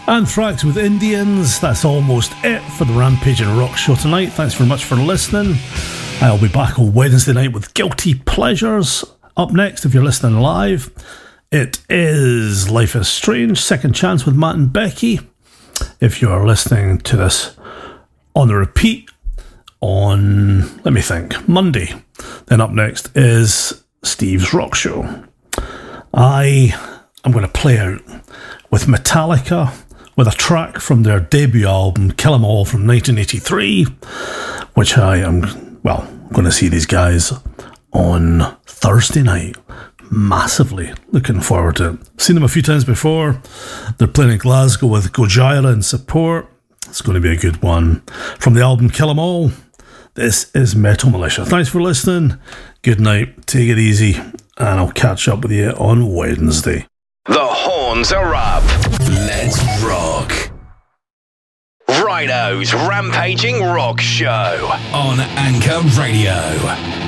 Anthrax with Indians. That's almost it for the Rampaging Rock show tonight. Thanks very much for listening. I'll be back on Wednesday night with Guilty Pleasures. Up next, if you're listening live, it is Life is Strange, Second Chance with Matt and Becky. If you're listening to this on the repeat on, let me think, Monday, then up next is Steve's Rock Show. I'm going to play out with Metallica, with a track from their debut album, Kill 'Em All, from 1983, which I am, going to see these guys on Thursday night. Massively looking forward to it. Seen them a few times before. They're playing in Glasgow with Gojira in support. It's going to be a good one. From the album Kill 'Em All, this is Metal Militia. Thanks for listening. Good night. Take it easy. And I'll catch up with you on Wednesday. The horns are up. Let's rock. Rhino's Rampaging Rock Show on Anchor Radio.